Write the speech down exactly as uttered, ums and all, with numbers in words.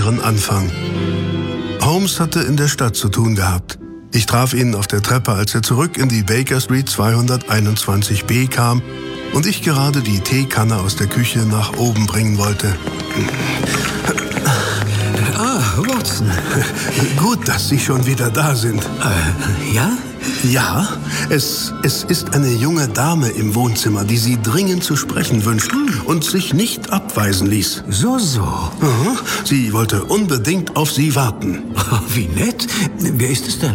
ihren Anfang. Holmes hatte in der Stadt zu tun gehabt. Ich traf ihn auf der Treppe, als er zurück in die Baker Street zweihunderteinundzwanzig b kam und ich gerade die Teekanne aus der Küche nach oben bringen wollte. Ah, Watson. Gut, dass Sie schon wieder da sind. Äh, ja? Ja, es, es ist eine junge Dame im Wohnzimmer, die Sie dringend zu sprechen wünscht und sich nicht abweisen ließ. So, so. Aha, sie wollte unbedingt auf Sie warten. Wie nett. Wer ist es denn?